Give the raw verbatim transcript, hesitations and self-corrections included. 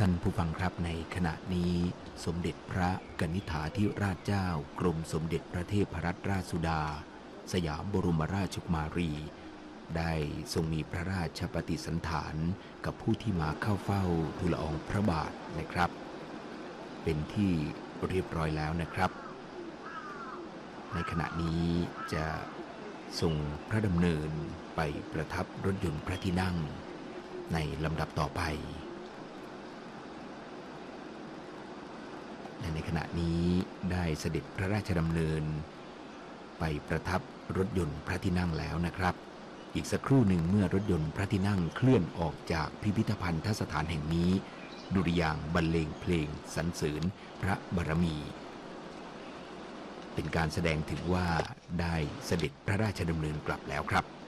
ท่านผู้ฟังครับในขณะนี้สมเด็จพระกนิษฐาธิราชเจ้ากรมสมเด็จพระเทพรัตนราชสุดาสยามบรมราชกุมารีได้ทรงมีพระราชปฏิสันถานกับผู้ที่มาเข้าเฝ้าทูลละอองพระบาทนะครับเป็นที่เรียบร้อยแล้วนะครับในขณะนี้จะทรงพระดำเนินไปประทับรถยนต์พระที่นั่งในลำดับต่อไปและในขณะนี้ได้เสด็จพระราชดำเนินไปประทับรถยนต์พระที่นั่งแล้วนะครับอีกสักครู่หนึ่งเมื่อรถยนต์พระที่นั่งเคลื่อนออกจากพิพิธภัณฑสถานแห่งนี้ดุริยางค์บรรเลงเพลงสรรเสริญพระบารมีเป็นการแสดงถึงว่าได้เสด็จพระราชดำเนินกลับแล้วครับ